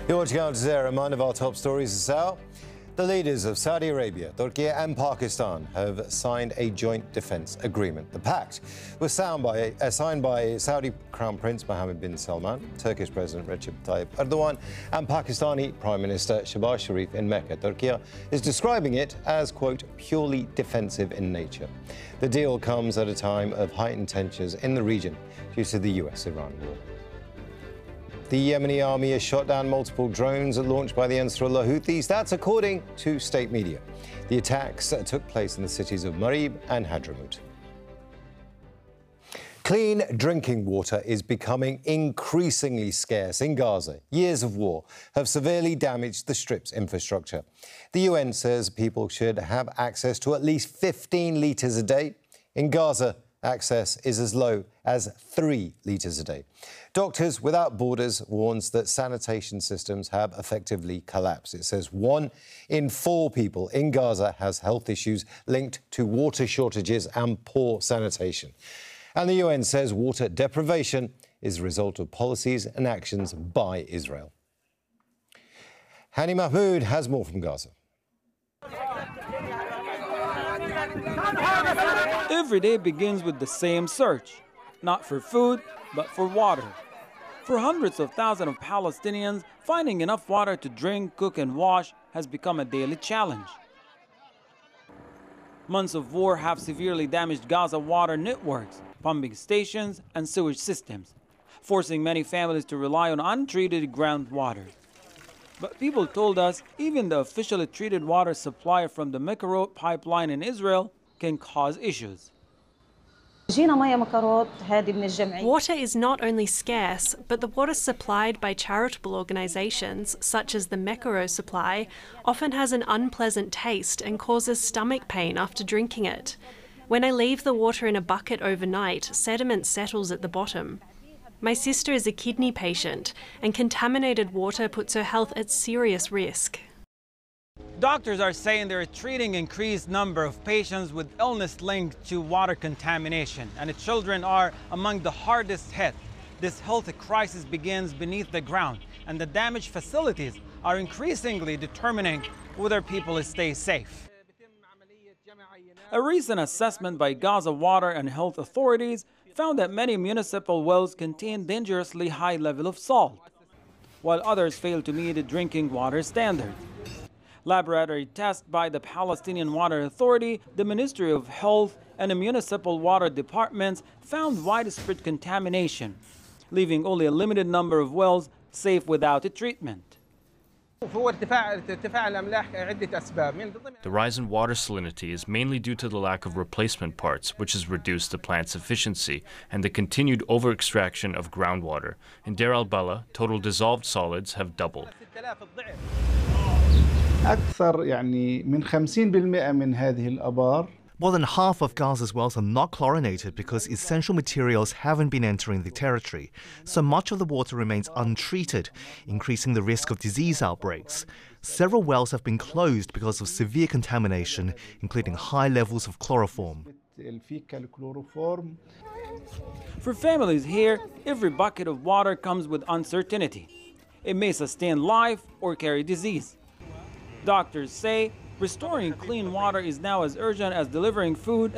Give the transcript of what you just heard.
You're watching Al Jazeera. One of our top stories this hour. The leaders of Saudi Arabia, Turkey and Pakistan have signed a joint defence agreement. The pact was signed by Saudi Crown Prince Mohammed bin Salman, Turkish President Recep Tayyip Erdogan and Pakistani Prime Minister Shehbaz Sharif in Mecca. Turkey is describing it as, quote, purely defensive in nature. The deal comes at a time of heightened tensions in the region due to the US-Iran war. The Yemeni army has shot down multiple drones launched by the Ansarullah Houthis. That's according to state media. The attacks took place in the cities of Marib and Hadramaut. Clean drinking water is becoming increasingly scarce in Gaza. Years of war have severely damaged the Strip's infrastructure. The UN says people should have access to at least 15 litres a day. In Gaza, access is as low as 3 litres a day. Doctors Without Borders warns that sanitation systems have effectively collapsed. It says 1 in 4 people in Gaza has health issues linked to water shortages and poor sanitation. And the UN says water deprivation is a result of policies and actions by Israel. Hani Mahmoud has more from Gaza. Every day begins with the same search, not for food, but for water. For hundreds of thousands of Palestinians, finding enough water to drink, cook, and wash has become a daily challenge. Months of war have severely damaged Gaza water networks, pumping stations, and sewage systems, forcing many families to rely on untreated groundwater. But people told us even the officially treated water supply from the Mekarot pipeline in Israel can cause issues. Water is not only scarce, but the water supplied by charitable organisations, such as the Mekaro Supply, often has an unpleasant taste and causes stomach pain after drinking it. When I leave the water in a bucket overnight, sediment settles at the bottom. My sister is a kidney patient, and contaminated water puts her health at serious risk. Doctors are saying they're treating increased number of patients with illness linked to water contamination, and the children are among the hardest hit. This health crisis begins beneath the ground, and the damaged facilities are increasingly determining whether people stay safe. A recent assessment by Gaza Water and Health authorities found that many municipal wells contain dangerously high level of salt, while others fail to meet the drinking water standards. Laboratory tests by the Palestinian Water Authority, the Ministry of Health, and the municipal water departments found widespread contamination, leaving only a limited number of wells safe without a treatment. The rise in water salinity is mainly due to the lack of replacement parts, which has reduced the plant's efficiency, and the continued over-extraction of groundwater. In Deir al-Balah, total dissolved solids have doubled. More than half of Gaza's wells are not chlorinated because essential materials haven't been entering the territory, so much of the water remains untreated, increasing the risk of disease outbreaks. Several wells have been closed because of severe contamination, including high levels of chloroform. For families here, every bucket of water comes with uncertainty. It may sustain life or carry disease. Doctors say restoring clean water is now as urgent as delivering food